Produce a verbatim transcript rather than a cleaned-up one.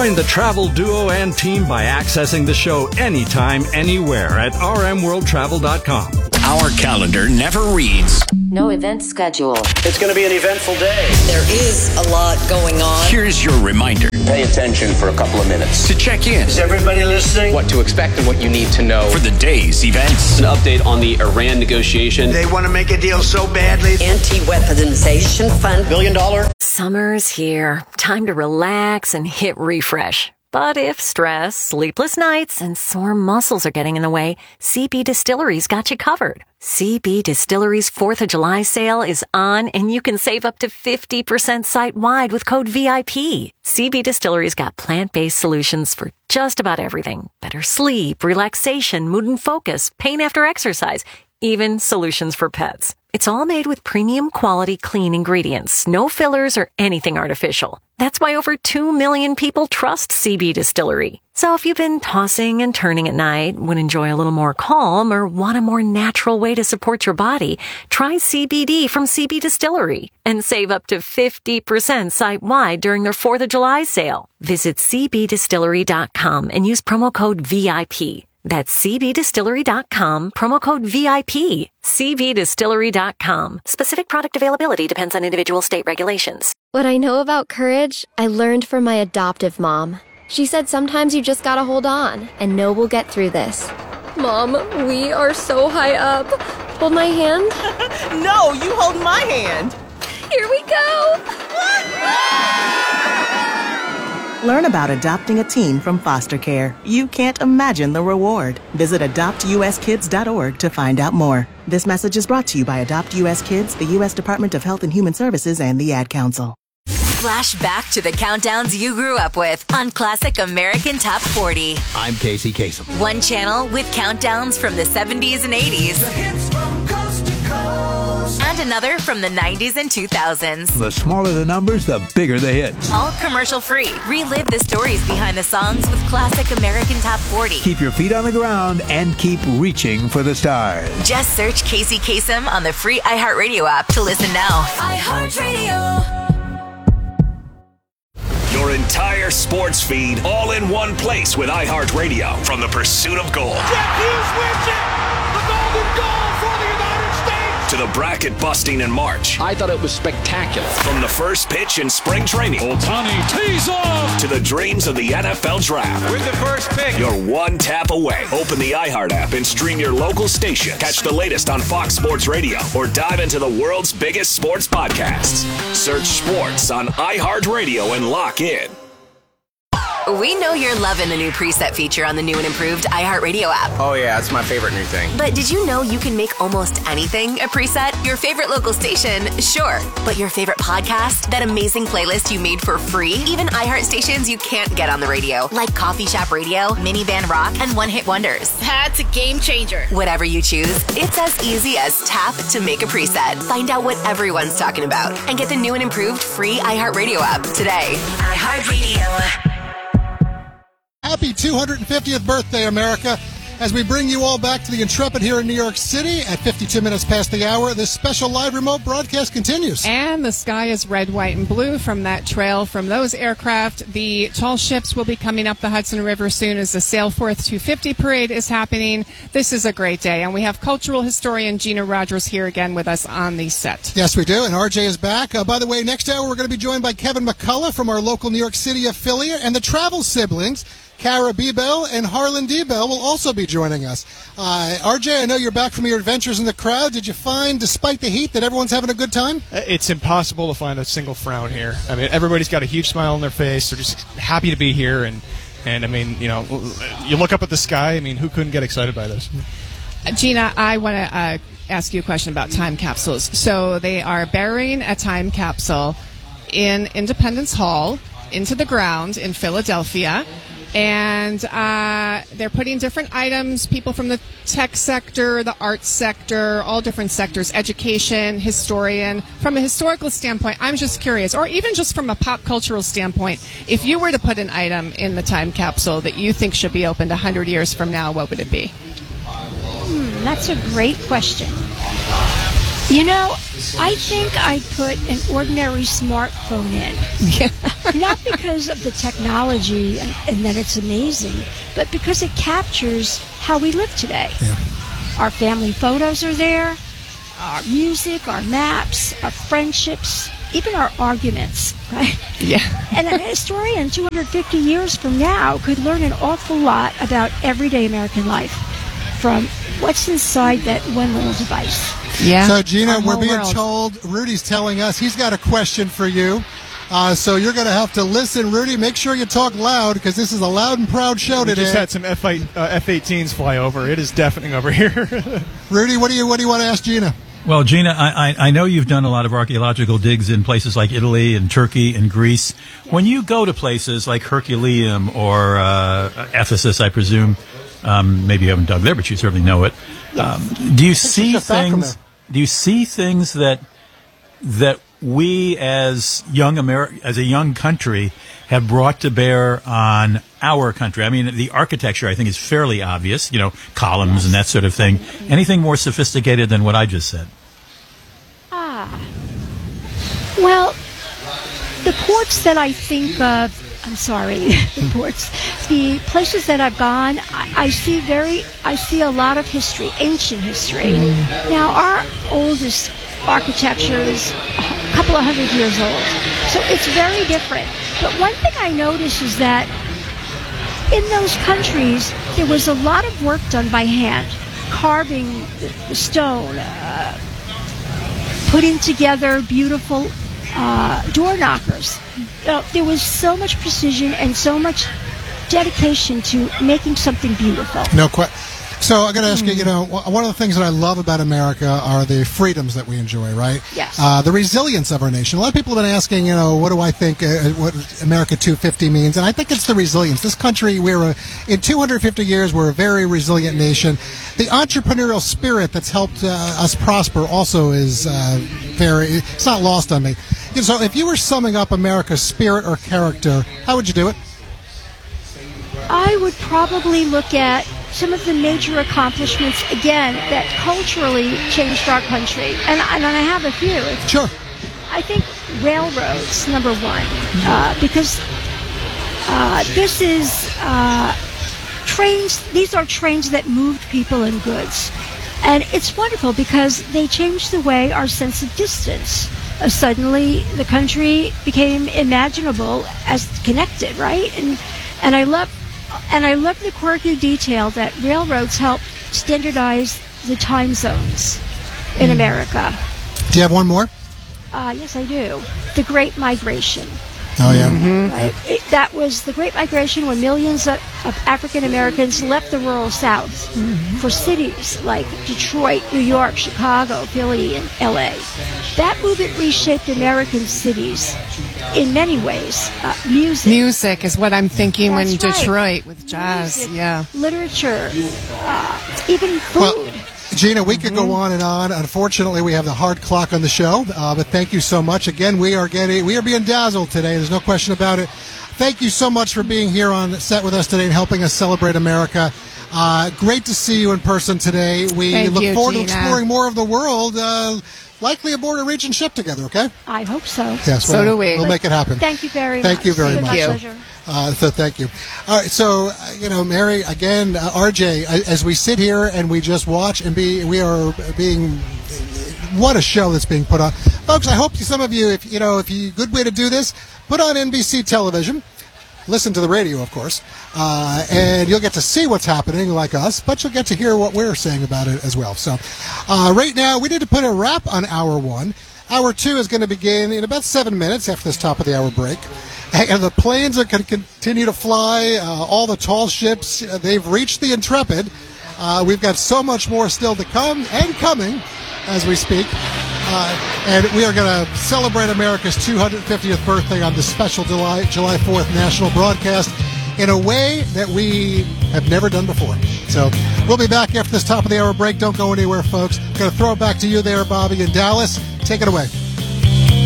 Join the travel duo and team by accessing the show anytime, anywhere at r m world travel dot com. Our calendar never reads. No event schedule. It's going to be an eventful day. There is a lot going on. Here's your reminder. Pay attention for a couple of minutes. To check in. Is everybody listening? What to expect and what you need to know. For the day's events. An update on the Iran negotiation. They want to make a deal so badly. Anti-weaponization fund. Billion dollar. Summer's here. Time to relax and hit refresh. But if stress, sleepless nights, and sore muscles are getting in the way, C B Distillery's got you covered. C B Distillery's fourth of July sale is on, and you can save up to fifty percent site-wide with code V I P. C B Distillery's got plant-based solutions for just about everything. Better sleep, relaxation, mood and focus, pain after exercise, even solutions for pets. It's all made with premium quality clean ingredients, no fillers or anything artificial. That's why over two million people trust C B Distillery. So if you've been tossing and turning at night, would enjoy a little more calm, or want a more natural way to support your body, try C B D from C B Distillery and save up to fifty percent site-wide during their fourth of July sale. Visit c b distillery dot com and use promo code V I P. That's c b distillery dot com, promo code V I P. c b distillery dot com. Specific product availability depends on individual state regulations. What I know about courage, I learned from my adoptive mom. She said sometimes you just gotta hold on and know we'll get through this. Mom, we are so high up. Hold my hand. No, you hold my hand. Here we go. Learn about adopting a teen from foster care. You can't imagine the reward. Visit adopt u s kids dot org to find out more. This message is brought to you by Adopt U S Kids, the U S Department of Health and Human Services, and the Ad Council. Flash back to the countdowns you grew up with on Classic American Top forty. I'm Casey Kasem. One channel with countdowns from the seventies and eighties. The hits from coast to coast. And another from the nineties and two thousands. The smaller the numbers, the bigger the hits. All commercial free. Relive the stories behind the songs with Classic American Top forty. Keep your feet on the ground and keep reaching for the stars. Just search Casey Kasem on the free iHeartRadio app to listen now. iHeartRadio. Your entire sports feed all in one place with iHeartRadio from the pursuit of gold. Jack Hughes wins it! The golden goal for the United States! To the bracket busting in March. I thought it was spectacular. From the first pitch in spring training. Ohtani tees off! To the dreams of the N F L draft. With the first pick. You're one tap away. Open the iHeart app and stream your local station. Catch the latest on Fox Sports Radio or dive into the world's biggest sports podcasts. Search sports on iHeartRadio and lock in. We know you're loving the new preset feature on the new and improved iHeartRadio app. Oh yeah, it's my favorite new thing. But did you know you can make almost anything a preset? Your favorite local station, sure. But your favorite podcast? That amazing playlist you made for free? Even iHeart stations you can't get on the radio, like Coffee Shop Radio, Minivan Rock, and One Hit Wonders. That's a game changer. Whatever you choose, it's as easy as tap to make a preset. Find out what everyone's talking about and get the new and improved free iHeartRadio app today. iHeartRadio. Happy two hundred fiftieth birthday, America. As we bring you all back to the Intrepid here in New York City at fifty-two minutes past the hour, this special live remote broadcast continues. And the sky is red, white, and blue from that trail from those aircraft. The tall ships will be coming up the Hudson River soon as the Sailforth two fifty parade is happening. This is a great day, and we have cultural historian Gina Rogers here again with us on the set. Yes, we do, and R J is back. Uh, by the way, next hour we're going to be joined by Kevin McCullough from our local New York City affiliate, and the Travel siblings, Cara B-Bell and Harlan D-Bell, will also be joining us. Uh, R J, I know you're back from your adventures in the crowd. Did you find, despite the heat, that everyone's having a good time? It's impossible to find a single frown here. I mean, everybody's got a huge smile on their face. They're just happy to be here. And, and I mean, you know, you look up at the sky. I mean, who couldn't get excited by this? Gina, I want to uh, ask you a question about time capsules. So they are burying a time capsule in Independence Hall into the ground in Philadelphia. And uh, they're putting different items, people from the tech sector, the arts sector, all different sectors, education, historian. From a historical standpoint, I'm just curious, or even just from a pop cultural standpoint, if you were to put an item in the time capsule that you think should be opened one hundred years from now, what would it be? Hmm, that's a great question. You know, I think I put an ordinary smartphone in. Not because of the technology and, and that it's amazing, but because it captures how we live today. Yeah. Our family photos are there, our music, our maps, our friendships, even our arguments, right? Yeah. And a historian two hundred fifty years from now could learn an awful lot about everyday American life from what's inside that one little device. Yeah. So, Gina, Our we're whole being world. told, Rudy's telling us he's got a question for you. Uh, so you're going to have to listen, Rudy. Make sure you talk loud because this is a loud and proud show We today. just had some F eighteens fly over. It is deafening over here. Rudy, what do you what do you want to ask Gina? Well, Gina, I, I, I know you've done a lot of archaeological digs in places like Italy and Turkey and Greece. When you go to places like Herculaneum or uh, Ephesus, I presume, um, maybe you haven't dug there, but you certainly know it. Um, do you see things? Do you see things that that we, as young Ameri- as a young country, have brought to bear on our country? I mean, the architecture, I think, is fairly obvious. You know, columns and that sort of thing. Anything more sophisticated than what I just said? Ah. Well, the ports that I think of, I'm sorry, the ports, the places that I've gone, I, I see very, I see a lot of history, ancient history. Now, our oldest architecture is a couple of hundred years old, so it's very different. But one thing I notice is that in those countries, there was a lot of work done by hand, carving the, the stone, uh, putting together beautiful uh, door knockers. You know, there was so much precision and so much dedication to making something beautiful. No question. So I got to ask you, you know, one of the things that I love about America are the freedoms that we enjoy, right? Yes. Uh, the resilience of our nation. A lot of people have been asking, you know, what do I think uh, what America two fifty means? And I think it's the resilience. This country, we're a, in two hundred fifty years, we're a very resilient nation. The entrepreneurial spirit that's helped uh, us prosper also is uh, very, it's not lost on me. So if you were summing up America's spirit or character, how would you do it? I would probably look at some of the major accomplishments, again, that culturally changed our country. And, and I have a few. Sure. I think railroads, number one, uh, because uh, this is uh, trains, these are trains that moved people and goods. And it's wonderful because they changed the way our sense of distance. Uh, suddenly, the country became imaginable as connected, right? And and I love And I love the quirky detail that railroads help standardize the time zones in America. Do you have one more? Uh, yes, I do. The Great Migration. Oh, yeah. Mm-hmm. Right? It, that was the Great Migration when millions of, of African Americans left the rural South mm-hmm. for cities like Detroit, New York, Chicago, Philly, and L A. That movement reshaped American cities in many ways. Uh, music. Music is what I'm thinking That's when right. Detroit with jazz. Music, yeah. Literature, uh, even food. Well, Gina, we could go on and on. Unfortunately, we have the hard clock on the show, uh, but thank you so much. Again, we are getting, we are being dazzled today. There's no question about it. Thank you so much for being here on set with us today and helping us celebrate America. Uh, great to see you in person today. We Thank look you, forward Gina. to exploring more of the world, uh, likely aboard a Regent ship together, okay? I hope so. Yes, so we'll, do we. We'll make it happen. Thank you very Thank much. you very It's been much. my Thank pleasure. Uh, so thank you. All right, so uh, you know, Mary, again, uh, R J, as we sit here and we just watch and be, we are being, what a show that's being put on, folks. I hope some of you, if you know, if you good way to do this, put on N B C television, listen to the radio, of course, uh, and you'll get to see what's happening, like us, but you'll get to hear what we're saying about it as well. So, uh, right now, we need to put a wrap on hour one. Hour two is going to begin in about seven minutes after this top of the hour break. And the planes are going to continue to fly. Uh, all the tall ships, uh, they've reached the Intrepid. Uh, we've got so much more still to come and coming as we speak. Uh, and we are going to celebrate America's two hundred fiftieth birthday on this special July, July fourth national broadcast in a way that we have never done before. So we'll be back after this top of the hour break. Don't go anywhere, folks. I'm going to throw it back to you there, Bobby, in Dallas. Take it away.